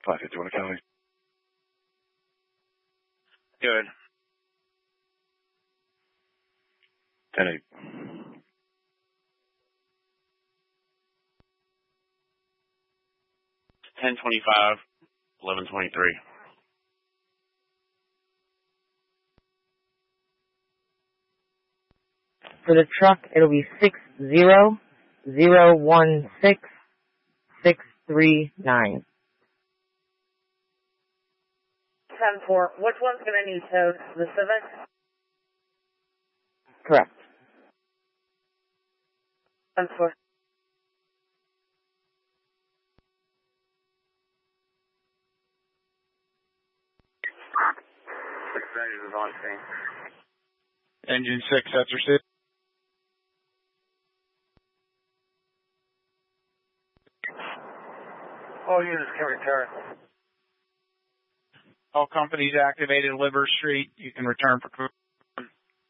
551 Kelly. Good. 10-8. 1025, 1123. For the truck, it'll be 60016-639. 10-4. Which one's going to need towed? The Civic? Correct. 10-4. Is on scene. Engine 6, that's received. All units can return. All companies activated Liver Street. You can return for crew.